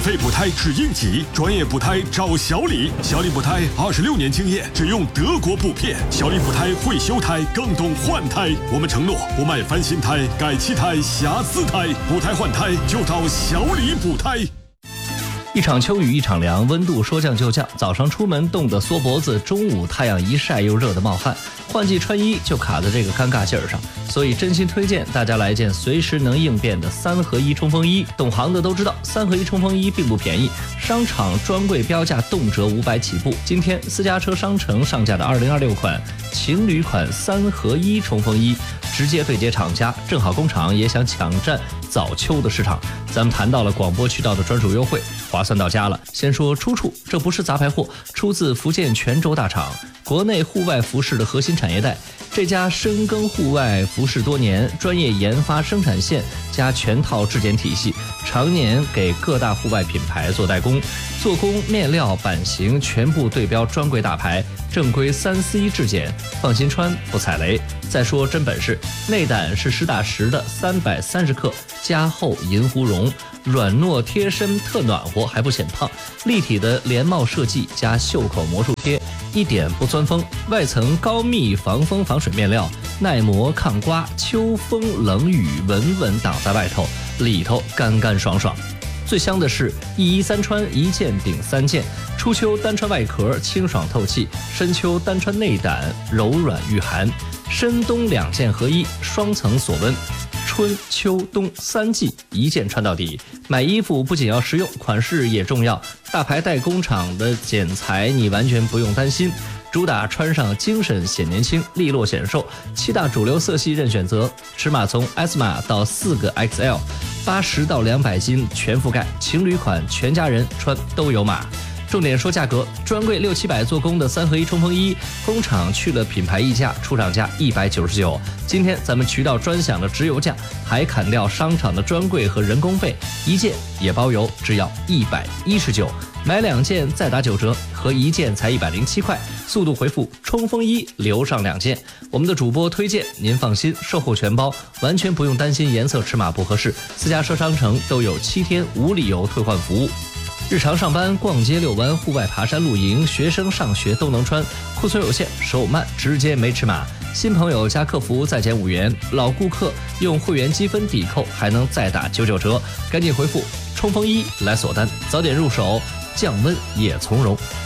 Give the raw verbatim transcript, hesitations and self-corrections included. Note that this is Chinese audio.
费补胎只应急，专业补胎找小李。小李补胎二十六年经验，只用德国补片。小李补胎会修胎，更懂换胎。我们承诺不卖翻新胎、改气胎、瑕疵胎，补胎换胎就找小李补胎。 一场秋雨一场凉，温度说降就降，早上出门冻得缩脖子，中午太阳一晒又热得冒汗，换季穿衣就卡在这个尴尬劲儿上，所以真心推荐大家来件随时能应变的三合一冲锋衣。懂行的都知道，三合一冲锋衣并不便宜，商场专柜标价动辄五百起步。今天私家车商城上架的二零二六款情侣款三合一冲锋衣，直接对接厂家，正好工厂也想抢占早秋的市场。咱们谈到了广播渠道的专属优惠，划算到家了。先说出处，这不是杂牌货，出自福建泉州大厂，国内户外服饰的核心产业带。这家深耕户外服饰多年，专业研发生产线加全套质检体系，常年给各大户外品牌做代工，做工、面料、版型全部对标专柜大牌，正规三 C 质检，放心穿不踩雷。再说真本事，内胆是实打实的三百三十克，加厚银狐绒，软糯贴身，特暖和，还不显胖。立体的连帽设计加袖口魔术贴，一点不钻风。外层高密防风防水面料，耐磨抗刮，秋风冷雨稳稳挡在外头，里头干干爽爽。最香的是一衣三穿，一件顶三件。初秋单穿外壳，清爽透气；深秋单穿内胆，柔软御寒。深冬两件合一，双层锁温。春秋冬三季一件穿到底。买衣服不仅要实用，款式也重要。大牌代工厂的剪裁你完全不用担心，主打穿上精神显年轻，利落显瘦。七大主流色系任选择，尺码从 S 码到四个 X L， 八十到两百斤全覆盖。情侣款全家人穿都有码。重点说价格，专柜六七百做工的三合一冲锋衣，工厂去了品牌溢价，出厂价一百九十九。今天咱们渠道专享的直邮价，还砍掉商场的专柜和人工费，一件也包邮，只要一百一十九。买两件再打九折，合一件才一百零七块。速度回复冲锋衣留上两件。我们的主播推荐，您放心，售后全包，完全不用担心颜色尺码不合适。私家车商城都有七天无理由退换服务。日常上班、逛街、遛弯、户外爬山、露营，学生上学都能穿。库存有限，手慢，直接没尺码。新朋友加客服再减五元，老顾客用会员积分抵扣，还能再打九九折。赶紧回复冲锋衣来锁单，早点入手，降温也从容。